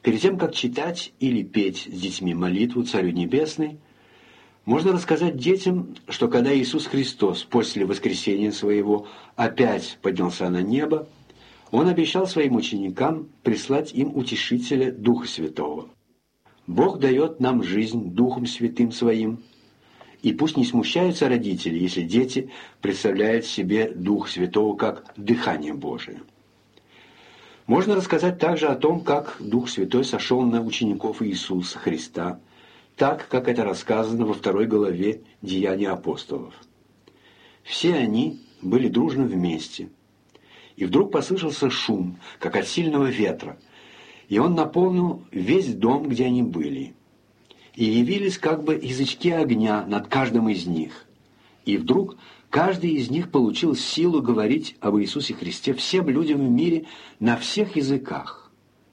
Перед тем, как читать или петь с детьми молитву Царю Небесный, можно рассказать детям, что когда Иисус Христос после воскресения Своего опять поднялся на небо, Он обещал Своим ученикам прислать им Утешителя Духа Святого. Бог дает нам жизнь Духом Святым Своим, и пусть не смущаются родители, если дети представляют себе Духа Святого как дыхание Божие. Можно рассказать также о том, как Дух Святой сошел на учеников Иисуса Христа, так, как это рассказано во 2 главе Деяний апостолов. Все они были дружно вместе, и вдруг послышался шум, как от сильного ветра, и он наполнил весь дом, где они были. И явились как бы язычки огня над каждым из них. И вдруг каждый из них получил силу говорить об Иисусе Христе всем людям в мире на всех языках.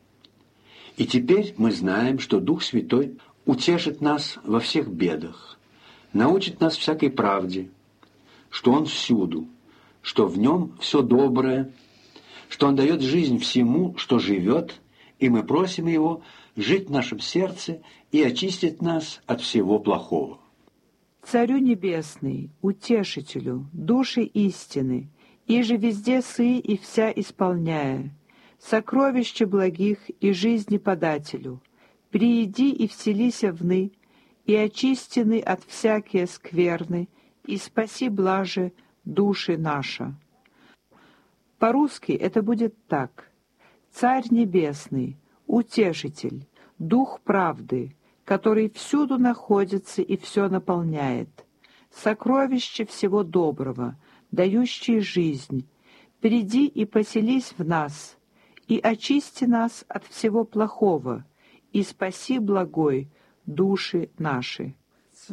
И теперь мы знаем, что Дух Святой утешит нас во всех бедах, научит нас всякой правде, что Он всюду, что в Нем все доброе, что Он дает жизнь всему, что живет, и мы просим Его жить в нашем сердце и очистить нас от всего плохого. Царю Небесный, Утешителю, души истины, иже везде сы и вся исполняя, сокровище благих и жизни подателю, прииди и вселися вны, и очистины от всякие скверны, и спаси блаже души наша. По-русски это будет так. Царь Небесный, Утешитель, Дух правды, который всюду находится и все наполняет, сокровище всего доброго, дающий жизнь, приди и поселись в нас, и очисти нас от всего плохого, и спаси благой души наши.